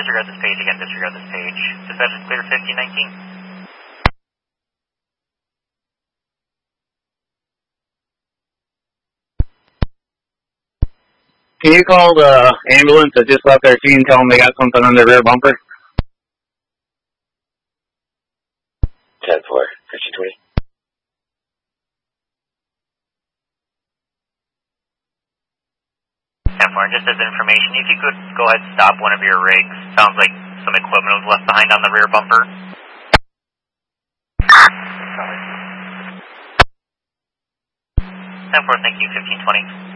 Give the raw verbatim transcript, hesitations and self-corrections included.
disregard this page again, disregard this page. Dispatch is clear fifteen nineteen. Can you call the ambulance that just left their scene and tell them they got something on their rear bumper? ten four, fifteen twenty. ten four, just as information, if you could go ahead and stop one of your rigs. Sounds like some equipment was left behind on the rear bumper. ten four, thank you, fifteen twenty.